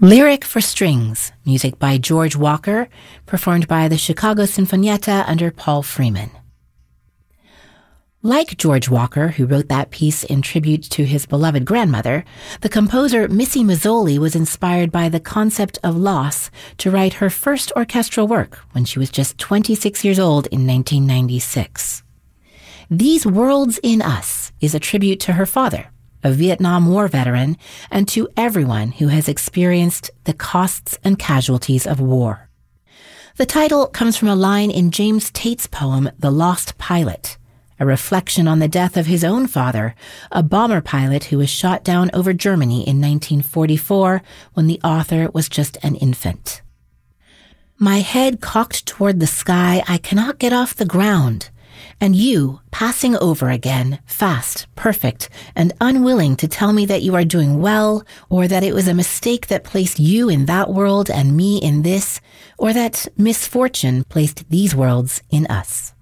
Lyric for Strings, music by George Walker, performed by the Chicago Sinfonietta under Paul Freeman. Like George Walker, who wrote that piece in tribute to his beloved grandmother, the composer Missy Mazzoli was inspired by the concept of loss to write her first orchestral work when she was just 26 years old in 1996. These Worlds in Us is a tribute to her father, a Vietnam War veteran, and to everyone who has experienced the costs and casualties of war. The title comes from a line in James Tate's poem, The Lost Pilot, a reflection on the death of his own father, a bomber pilot who was shot down over Germany in 1944 when the author was just an infant. My head cocked toward the sky, I cannot get off the ground. And you, passing over again, fast, perfect, and unwilling to tell me that you are doing well, or that it was a mistake that placed you in that world and me in this, or that misfortune placed these worlds in us.